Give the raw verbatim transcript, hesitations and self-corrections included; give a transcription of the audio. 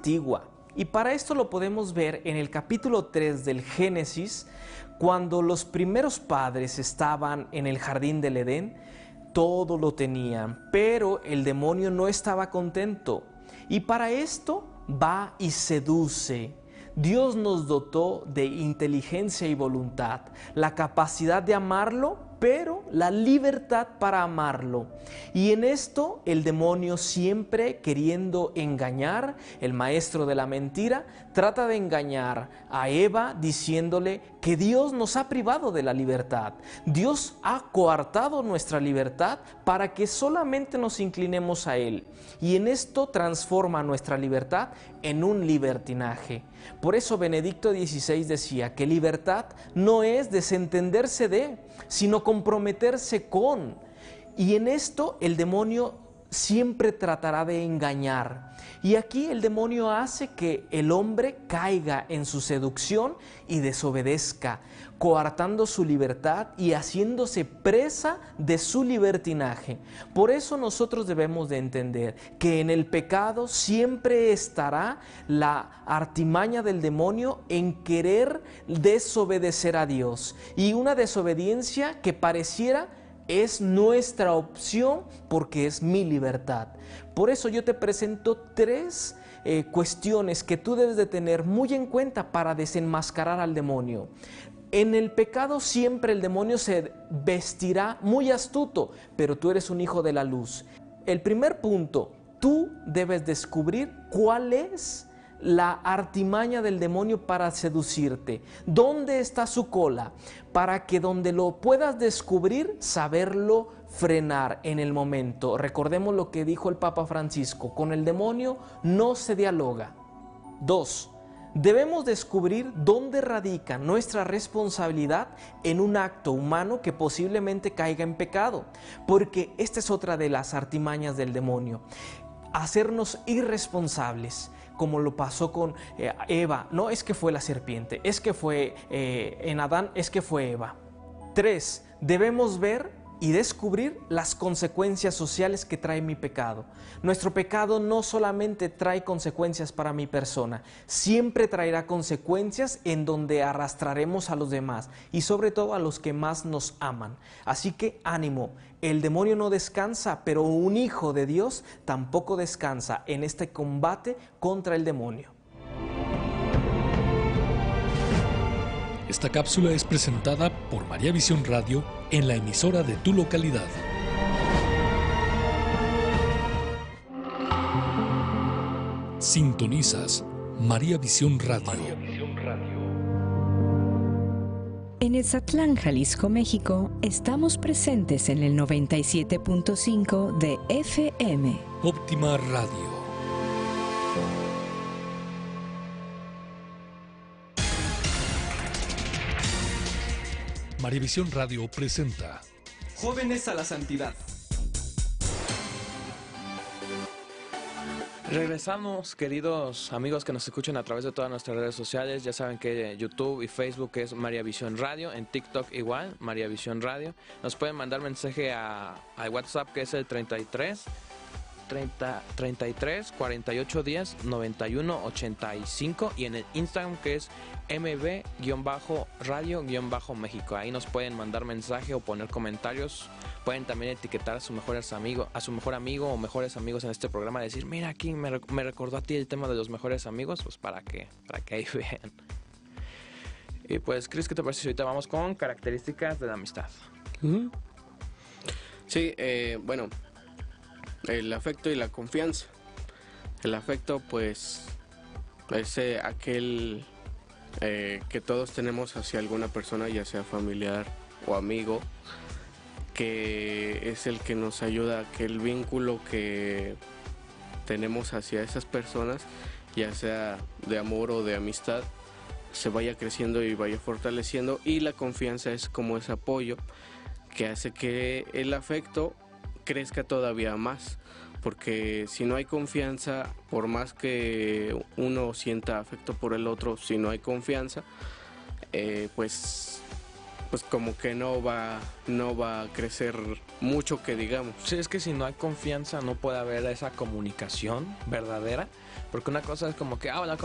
antigua. Y para esto lo podemos ver en el capítulo tres del Génesis, cuando los primeros padres estaban en el jardín del Edén. Todo lo tenían, pero el demonio no estaba contento. Y para esto va y seduce. Dios nos dotó de inteligencia y voluntad, la capacidad de amarlo, pero la libertad para amarlo. Y en esto el demonio, siempre queriendo engañar, el maestro de la mentira, trata de engañar a Eva diciéndole que Dios nos ha privado de la libertad. Dios ha coartado nuestra libertad para que solamente nos inclinemos a Él. Y en esto transforma nuestra libertad en un libertinaje. Por eso Benedicto dieciséis decía que libertad no es desentenderse de, sino comprometerse con. Y en esto el demonio siempre tratará de engañar. Y aquí el demonio hace que el hombre caiga en su seducción y desobedezca, coartando su libertad y haciéndose presa de su libertinaje. Por eso nosotros debemos de entender que en el pecado siempre estará la artimaña del demonio en querer desobedecer a Dios. Y una desobediencia que pareciera es nuestra opción porque es mi libertad. Por eso yo te presento tres eh, cuestiones que tú debes de tener muy en cuenta para desenmascarar al demonio. En el pecado siempre el demonio se vestirá muy astuto, pero tú eres un hijo de la luz. El primer punto, tú debes descubrir cuál es la artimaña del demonio para seducirte. ¿Dónde está su cola? Para que donde lo puedas descubrir, saberlo frenar en el momento. Recordemos lo que dijo el Papa Francisco: con el demonio no se dialoga. Dos, debemos descubrir dónde radica nuestra responsabilidad en un acto humano que posiblemente caiga en pecado, porque esta es otra de las artimañas del demonio: hacernos irresponsables, como lo pasó con eh, Eva. No es que fue la serpiente, es que fue eh, en Adán, es que fue Eva. Tres, debemos ver y descubrir las consecuencias sociales que trae mi pecado. Nuestro pecado no solamente trae consecuencias para mi persona, siempre traerá consecuencias en donde arrastraremos a los demás y sobre todo a los que más nos aman. Así que ánimo, el demonio no descansa, pero un hijo de Dios tampoco descansa en este combate contra el demonio. Esta cápsula es presentada por María Visión Radio en la emisora de tu localidad. Sintonizas María Visión Radio. María Visión Radio. En Etzatlán, Jalisco, México, estamos presentes en el noventa y siete punto cinco de F M. Óptima Radio. Marivisión Radio presenta Jóvenes a la Santidad. Regresamos, queridos amigos que nos escuchan a través de todas nuestras redes sociales. Ya saben que YouTube y Facebook es María Visión Radio, en TikTok igual, María Visión Radio. Nos pueden mandar mensaje a, a WhatsApp, que es el treinta y tres, treinta, treinta y tres, cuarenta y ocho, diez, noventa y uno, ochenta y cinco, y en el Instagram, que es M B radio México. Ahí nos pueden mandar mensaje o poner comentarios. Pueden también etiquetar a su mejores amigo, a su mejor amigo o mejores amigos en este programa, decir: mira, aquí me, me recordó a ti el tema de los mejores amigos, pues para que, para que ahí vean. Y pues, Chris, ¿qué te parece si ahorita vamos con características de la amistad? Uh-huh. Sí, eh, bueno, el afecto y la confianza. El afecto, pues, es eh, aquel eh, que todos tenemos hacia alguna persona, ya sea familiar o amigo, que es el que nos ayuda a que el vínculo que tenemos hacia esas personas, ya sea de amor o de amistad, se vaya creciendo y vaya fortaleciendo. Y la confianza es como ese apoyo que hace que el afecto crezca todavía más, porque si no hay confianza, por más que uno sienta afecto por el otro, si no hay confianza, eh, pues pues como que no va no va a crecer mucho, que digamos. Sí, es que si no hay confianza no puede haber esa comunicación verdadera, Porque una cosa es como que, ah, hola,